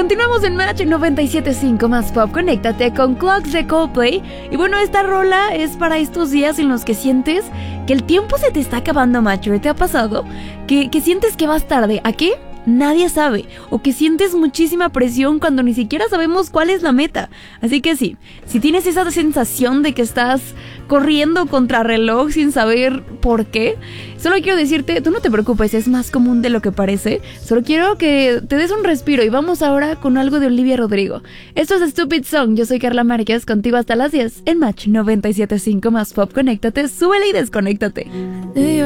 Continuamos en Match 97.5 más pop. Conéctate con Clocks de Coldplay. Y bueno, esta rola es para estos días en los que sientes que el tiempo se te está acabando, macho. ¿Te ha pasado? Que sientes que vas tarde. ¿A qué? Nadie sabe, o que sientes muchísima presión cuando ni siquiera sabemos cuál es la meta. Así que sí, si tienes esa sensación de que estás corriendo contra reloj sin saber por qué, solo quiero decirte, tú no te preocupes, es más común de lo que parece. Solo quiero que te des un respiro y vamos ahora con algo de Olivia Rodrigo. Esto es Stupid Song, yo soy Carla Márquez, contigo hasta las 10 en Match 97.5 más pop. Conéctate, súbele y desconéctate.